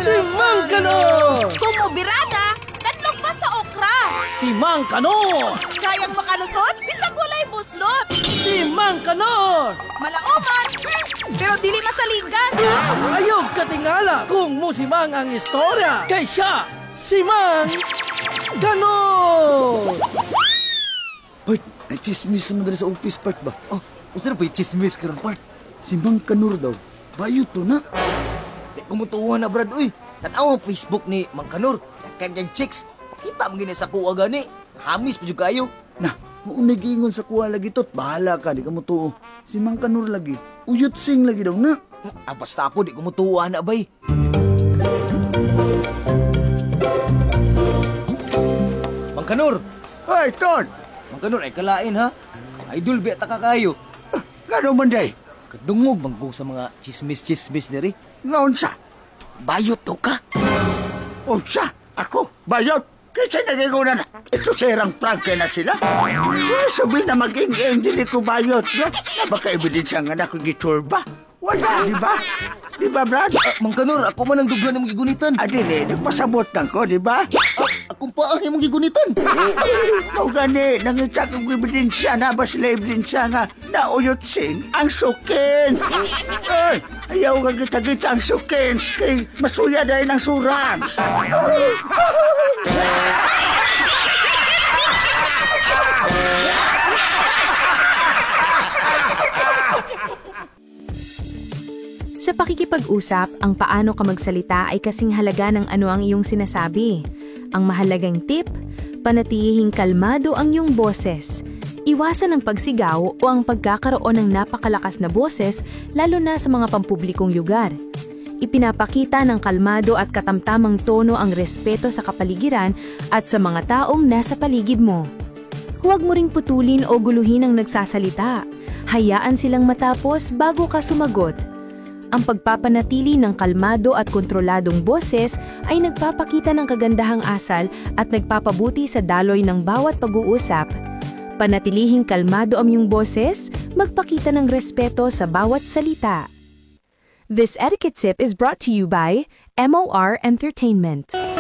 Si Mang Kanor! Kumubirada, tatlong pa sa okra. Si Mang Kanor! Kayang makalusot, bisag walay buslot. Si Mang Kanor! Malaoman, pero dili masaligan. Ayog katingala kung musimang ang istorya. Kay siya, si Mang Kanor! Part, na-chismis naman dali sa office part ba? Oh, unsa na pa yung chismis karon part? Si Mang Kanor daw. Bayot to na. Di kumutuhan na brad, uy. Tanaw ang Facebook ni Mang Kanor. Kanyang chicks. Pakita mo gini sa kuwa gani. Hamis pa juga kayo. Nah, maunig ingon sa kuha lagi tot. Bahala ka, di ka mo tuo. Si Mang Kanor lagi. Uyot sing lagi daw na. Ah, basta ako di kumutuhan na bay. Mang Kanor! Ay, Ton! Mang Kanor, ay kalain ha. Idol biya taka kayo. Gano'n man day? Kadungog bangko sa mga chismis-chismis diri. Ngaon sa? Bayot to ka. O siya, ako, bayot. Kasi nagiguna na. Ito serang prangke na sila. Sabi na maging hindi ko bayot, no? Na baka ebidensya nga na kung giturba. Wala, di ba? Di ba, Brad? Mang Kanor, ako man ang dughan ng gigunitan. Adili, nagpasabot lang ko, di ba? Akong paang yung gigunitan. O gani, nangita kong ebidensya na ba sila ebidensya nga nauyot sing ang sukin. Ay, ayaw ka kita-kita ang sukin. Kay masuya dahil ng surans. Sa pakikipag-usap, ang paano ka magsalita ay kasing halaga ng ano ang iyong sinasabi. Ang mahalagang tip, panatilihing kalmado ang iyong boses. Iwasan ang pagsigaw o ang pagkakaroon ng napakalakas na boses lalo na sa mga pampublikong lugar. Ipinapakita ng kalmado at katamtamang tono ang respeto sa kapaligiran at sa mga taong nasa paligid mo. Huwag mo ring putulin o guluhin ang nagsasalita. Hayaan silang matapos bago ka sumagot. Ang pagpapanatili ng kalmado at kontroladong boses ay nagpapakita ng kagandahang asal at nagpapabuti sa daloy ng bawat pag-uusap. Panatilihing kalmado ang iyong boses, magpakita ng respeto sa bawat salita. This etiquette tip is brought to you by MOR Entertainment.